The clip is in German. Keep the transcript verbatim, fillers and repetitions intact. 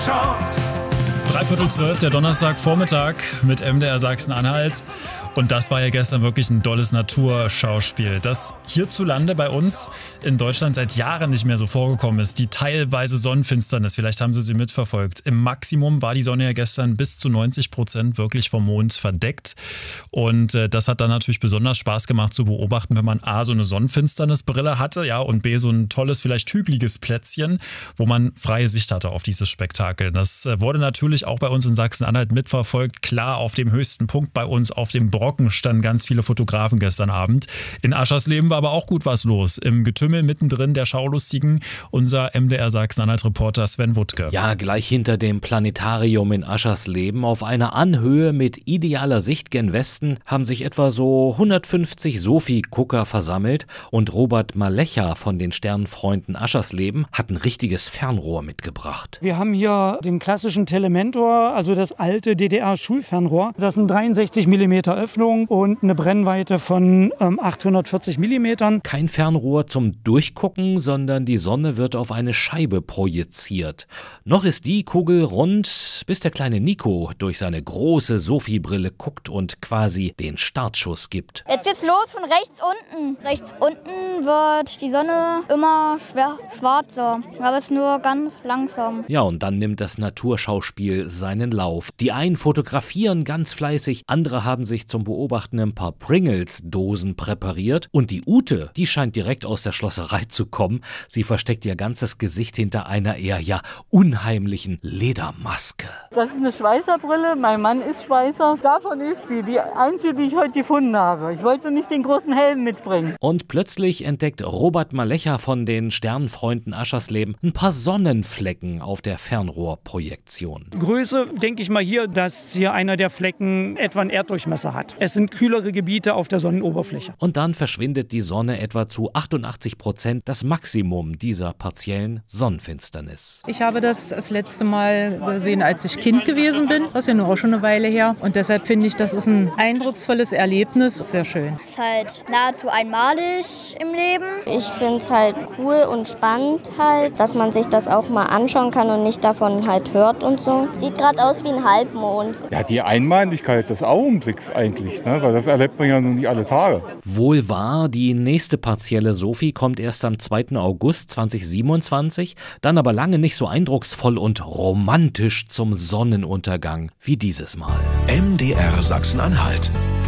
Chance. Dreiviertel zwölf, der Donnerstagvormittag mit M D R Sachsen-Anhalt. Und das war ja gestern wirklich ein tolles Naturschauspiel, das hierzulande bei uns in Deutschland seit Jahren nicht mehr so vorgekommen ist. Die teilweise Sonnenfinsternis, vielleicht haben Sie sie mitverfolgt. Im Maximum war die Sonne ja gestern bis zu neunzig Prozent wirklich vom Mond verdeckt. Und äh, das hat dann natürlich besonders Spaß gemacht zu beobachten, wenn man A, so eine Sonnenfinsternisbrille hatte, ja, und B, so ein tolles, vielleicht hügeliges Plätzchen, wo man freie Sicht hatte auf dieses Spektakel. Das äh, wurde natürlich auch bei uns in Sachsen-Anhalt mitverfolgt. Klar, auf dem höchsten Punkt bei uns, auf dem Brocken, standen ganz viele Fotografen gestern Abend. In Aschersleben war aber auch gut was los. Im Getümmel mittendrin der Schaulustigen unser M D R Sachsen-Anhalt-Reporter Sven Wuttke. Ja, gleich hinter dem Planetarium in Aschersleben auf einer Anhöhe mit idealer Sicht gen Westen haben sich etwa so hundertfünfzig Sophie-Gucker versammelt und Robert Malecha von den Sternfreunden Aschersleben hat ein richtiges Fernrohr mitgebracht. Wir haben hier den klassischen Telementor, also das alte D D R-Schulfernrohr. Das sind dreiundsechzig Millimeter Öffnung und eine Brennweite von ähm, achthundertvierzig Millimetern. Kein Fernrohr zum Durchgucken, sondern die Sonne wird auf eine Scheibe projiziert. Noch ist die Kugel rund, bis der kleine Nico durch seine große Sophie-Brille guckt und quasi den Startschuss gibt. Jetzt geht's los von rechts unten. Rechts unten wird die Sonne immer schwer, schwarzer, aber es ist nur ganz langsam. Ja, und dann nimmt das Naturschauspiel seinen Lauf. Die einen fotografieren ganz fleißig, andere haben sich zum Beobachten ein paar Pringles-Dosen präpariert. Und die Ute, die scheint direkt aus der Schlosserei zu kommen. Sie versteckt ihr ganzes Gesicht hinter einer eher ja unheimlichen Ledermaske. Das ist eine Schweißerbrille. Mein Mann ist Schweißer. Davon ist die, die einzige, die ich heute gefunden habe. Ich wollte nicht den großen Helm mitbringen. Und plötzlich entdeckt Robert Malecha von den Sternfreunden Aschersleben ein paar Sonnenflecken auf der Fernrohrprojektion. Größe, denke ich mal hier, dass hier einer der Flecken etwa einen Erddurchmesser hat. Es sind kühlere Gebiete auf der Sonnenoberfläche. Und dann verschwindet die Sonne etwa zu achtundachtzig Prozent, das Maximum dieser partiellen Sonnenfinsternis. Ich habe das das letzte Mal gesehen, als ich Kind gewesen bin. Das ist ja nur auch schon eine Weile her. Und deshalb finde ich, das ist ein eindrucksvolles Erlebnis. Sehr schön. Es ist halt nahezu einmalig im Leben. Ich finde es halt cool und spannend halt, dass man sich das auch mal anschauen kann und nicht davon halt hört und so. Sieht gerade aus wie ein Halbmond. Ja, die Einmaligkeit des Augenblicks eigentlich, ne? Weil das erlebt man ja nun nicht alle Tage. Wohl wahr, die nächste partielle Sophie kommt erst am zweiten August zweitausendsiebenundzwanzig, dann aber lange nicht so eindrucksvoll und romantisch zum Sonnenuntergang wie dieses Mal. M D R Sachsen-Anhalt.